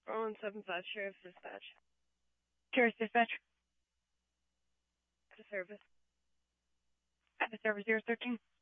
0175 Sheriff's Dispatch. Sheriff's Dispatch. To service. At the service 013.